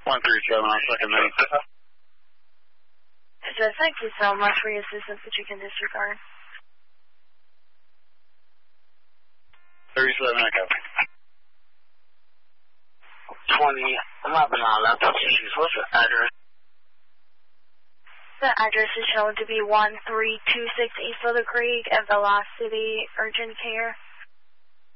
137 on second main. Thank you so much for your assistance, but you can disregard. 37 Echo. 2011 on left altitude. What's your address? The address is shown to be 1326 East Willow Creek at Velocity Urgent Care.